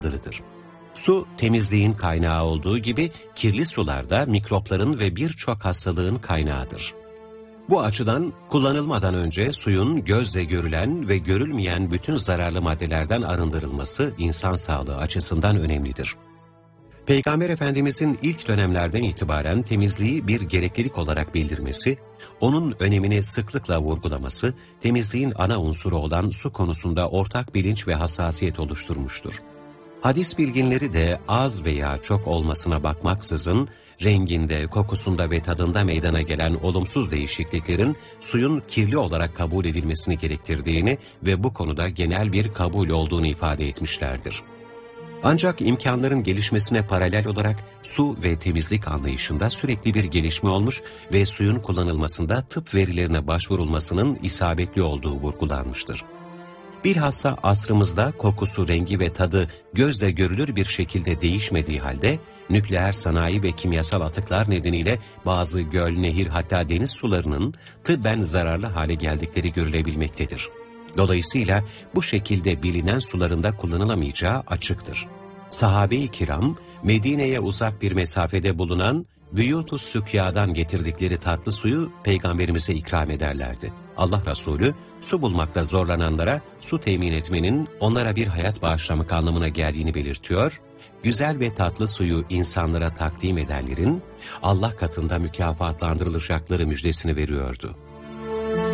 sınırıdır. Su, temizliğin kaynağı olduğu gibi kirli sular da mikropların ve birçok hastalığın kaynağıdır. Bu açıdan kullanılmadan önce suyun gözle görülen ve görülmeyen bütün zararlı maddelerden arındırılması insan sağlığı açısından önemlidir. Peygamber Efendimizin ilk dönemlerden itibaren temizliği bir gereklilik olarak bildirmesi, onun önemini sıklıkla vurgulaması, temizliğin ana unsuru olan su konusunda ortak bilinç ve hassasiyet oluşturmuştur. Hadis bilginleri de az veya çok olmasına bakmaksızın, renginde, kokusunda ve tadında meydana gelen olumsuz değişikliklerin suyun kirli olarak kabul edilmesini gerektirdiğini ve bu konuda genel bir kabul olduğunu ifade etmişlerdir. Ancak imkanların gelişmesine paralel olarak su ve temizlik anlayışında sürekli bir gelişme olmuş ve suyun kullanılmasında tıp verilerine başvurulmasının isabetli olduğu vurgulanmıştır. Bilhassa asrımızda kokusu, rengi ve tadı gözle görülür bir şekilde değişmediği halde, nükleer sanayi ve kimyasal atıklar nedeniyle bazı göl, nehir hatta deniz sularının tıbben zararlı hale geldikleri görülebilmektedir. Dolayısıyla bu şekilde bilinen sularında kullanılamayacağı açıktır. Sahabe-i kiram, Medine'ye uzak bir mesafede bulunan Büyut-u Sükya'dan getirdikleri tatlı suyu Peygamberimize ikram ederlerdi. Allah Resulü, su bulmakta zorlananlara su temin etmenin onlara bir hayat bağışlamak anlamına geldiğini belirtiyor, güzel ve tatlı suyu insanlara takdim edenlerin Allah katında mükafatlandırılacakları müjdesini veriyordu.